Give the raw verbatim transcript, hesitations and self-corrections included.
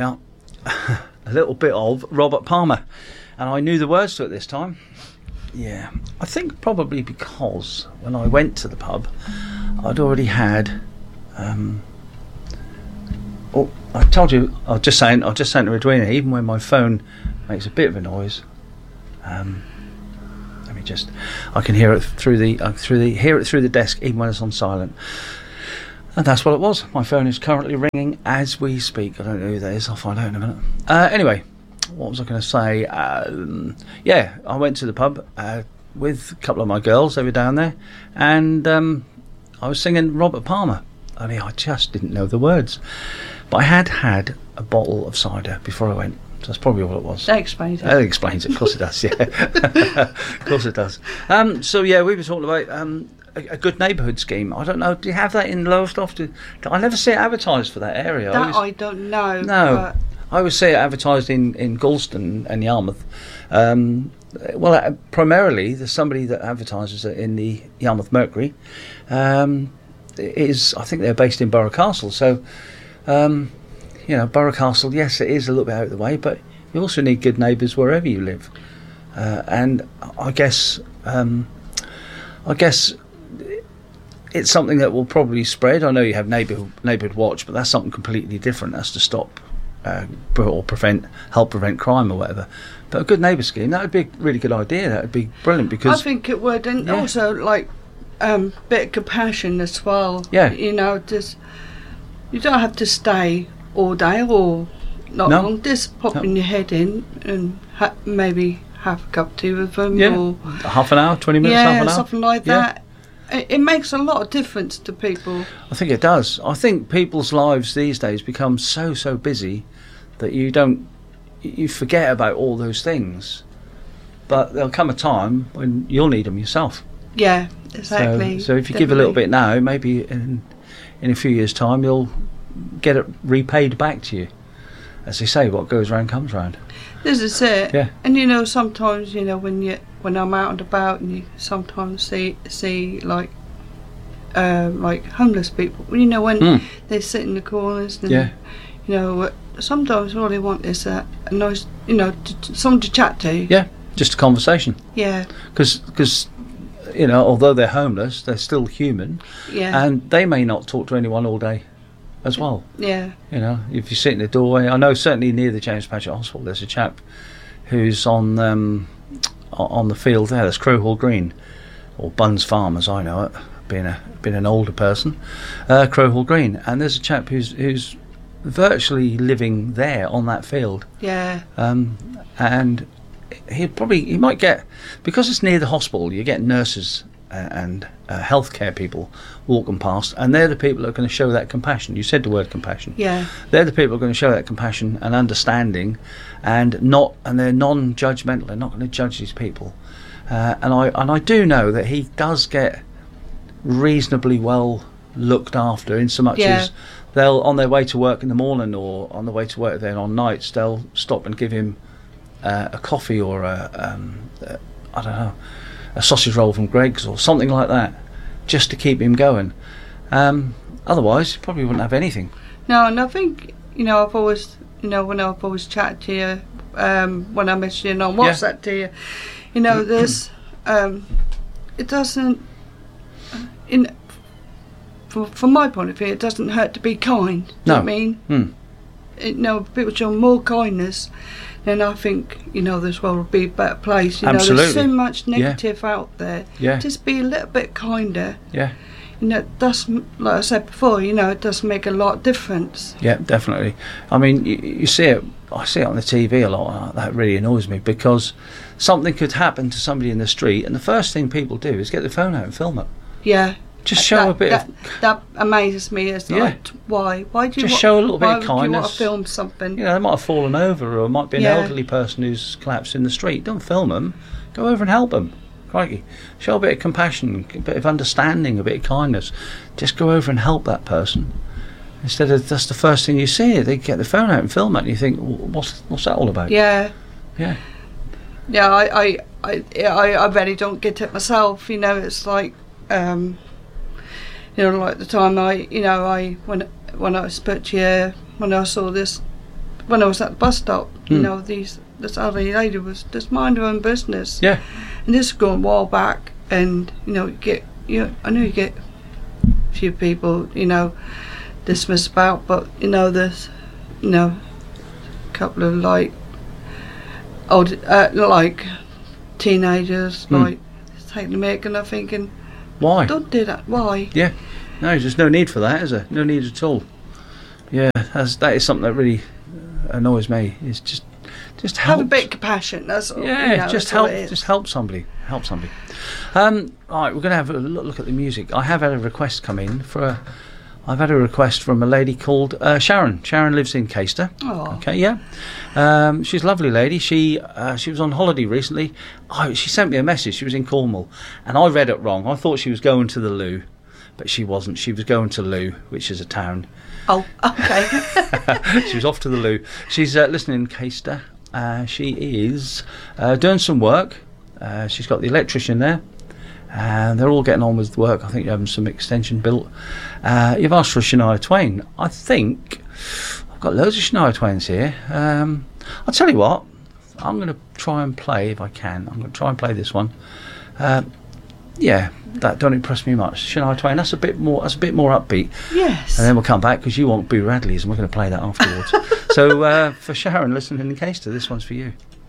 we are. A little bit of Robert Palmer. And I knew the words to it this time. Yeah. I think probably because when I went to the pub, I'd already had... Um, oh, I told you, I was just saying, I was just saying to Edwina, even when my phone makes a bit of a noise, um, let me just, I can hear it through the, uh, through the, hear it through the desk, even when it's on silent. And that's what it was. My phone is currently ringing as we speak. I don't know who that is. I'll find out in a minute. Uh, anyway, what was I going to say? Um, yeah, I went to the pub uh, with a couple of my girls. They were down there, and um, I was singing Robert Palmer. Only I just didn't know the words. But I had had a bottle of cider before I went. So that's probably all it was. That explains it. That explains it. Of course it does. Yeah, of course it does. Um, so yeah, we were talking about. Um, A, a good neighbourhood scheme. I don't know. Do you have that in Lowestoft? Do, I never see it advertised for that area. That I, always, I don't know. No, but I always see it advertised in in Galston and Yarmouth. Um, well, uh, primarily there's somebody that advertises it in the Yarmouth Mercury. Um, is I think they're based in Borough Castle. So, um, you know, Borough Castle. Yes, it is a little bit out of the way, but you also need good neighbours wherever you live. Uh, and I guess, um, I guess. It's something that will probably spread. I know you have neighbourhood, neighbourhood watch, but that's something completely different. That's to stop uh, or prevent, help prevent crime or whatever. But a good neighbour scheme, that would be a really good idea. That would be brilliant because I think it would, and yeah. also like a um, bit of compassion as well. Yeah, you know, just you don't have to stay all day or not no. long. Just popping no. your head in and ha- maybe have a cup of tea with them. Yeah, or, half an hour, twenty minutes, yeah, half an hour, something like yeah. that. It makes a lot of difference to people. I think it does. I think people's lives these days become so, so busy that you don't, you forget about all those things. But there'll come a time when you'll need them yourself. Yeah, exactly. So, so if you Definitely. give a little bit now, maybe in, in a few years' time you'll get it repaid back to you. As they say, what goes round comes round. This is it. Yeah. And you know, sometimes you know when you when I'm out and about, and you sometimes see see like uh, like homeless people. You know when mm. they sit in the corners. And, yeah. You know, sometimes all they want is a, a nice, you know, t- t- someone to chat to. Yeah. Just a conversation. Yeah. Because you know, although they're homeless, they're still human. Yeah. And they may not talk to anyone all day. As well, yeah. You know, if you sit in the doorway, I know certainly near the James Paget Hospital, there's a chap who's on um, on the field there. There's Crowhall Green, or Buns Farm, as I know it, being a being an older person, uh, Crowhall Green, and there's a chap who's who's virtually living there on that field. Yeah. Um, and he'd probably he might get, because it's near the hospital, you get nurses and uh, healthcare people walking past, and they're the people that are going to show that compassion. You said the word compassion. Yeah. They're the people who are going to show that compassion and understanding, and not and they're non-judgmental. They're not going to judge these people. Uh, and I and I do know that he does get reasonably well looked after, in so much yeah. as they'll, on their way to work in the morning or on the way to work then on nights, they'll stop and give him uh, a coffee or a um, uh, I don't know. a sausage roll from Greg's or something like that, just to keep him going. Um, otherwise, you probably wouldn't have anything. No, and I think, you know, I've always, you know, when I've always chatted to you, um, when I messaged you on WhatsApp yeah. to you, you know, there's, um, it doesn't, in, from, from my point of view, it doesn't hurt to be kind. Do no. you know what I mean? Mm. It, you know, people show more kindness, then I think, you know, this world would be a better place. You Absolutely. know, there's so much negative yeah. out there. Yeah. Just be a little bit kinder. Yeah. You know, it does, like I said before, you know, it does make a lot of difference. Yeah, definitely. I mean, you, you see it, I see it on the T V a lot. That really annoys me, because something could happen to somebody in the street, and the first thing people do is get the phone out and film it. Yeah. Just show that, a bit that, of... That amazes me. As yeah. like, why? Why do you Just wa- show a little bit why of kindness. Why would you want to film something? You know, they might have fallen over, or it might be an yeah. elderly person who's collapsed in the street. Don't film them. Go over and help them. Crikey. Show a bit of compassion, a bit of understanding, a bit of kindness. Just go over and help that person. Instead of, that's the first thing you see. They get the phone out and film it, and you think, what's what's that all about? Yeah. Yeah. Yeah, I, I, I, I, I really don't get it myself. You know, it's like, um, you know, like the time I, you know, I when when I spoke to you, when I saw this when I was at the bus stop, you Mm. know, these this elderly lady was just mind her own business. Yeah. And this is going a while back, and you know, you get you know, I know you get a few people, you know, dismiss about, but you know, there's you know, a couple of like old uh, like teenagers Mm. like taking the mic, and I'm thinking, Why? don't do that. Why? Yeah. No, there's no need for that, is there? No need at all. Yeah, that's, that is something that really annoys me. Is just, just help. Have a bit of compassion. That's all. Yeah, you know, just that's all help. it is. Just help somebody. Help somebody. Um, all right, we're going to have a look, look at the music. I have had a request come in for a. I've had a request from a lady called uh, Sharon. Sharon lives in Caister. Aw. Okay, yeah. Um, she's a lovely lady. She uh, she was on holiday recently. Oh, she sent me a message. She was in Cornwall, and I read it wrong. I thought she was going to the loo, but she wasn't. She was going to Loo, which is a town. Oh, okay. She was off to the loo. She's uh, listening in Caister. Uh, she is uh, doing some work. Uh, she's got the electrician there. And they're all getting on with work. I think you're having some extension built. Uh, you've asked for Shania Twain. I think I've got loads of Shania Twains here. Um, I'll tell you what. I'm going to try and play, if I can. I'm going to try and play this one. Uh, yeah, that don't impress me much. Shania Twain. That's a bit more. That's a bit more upbeat. Yes. And then we'll come back because you want Boo Radley's, and we're going to play that afterwards. So uh, for Sharon listening in Caister, this one's for you.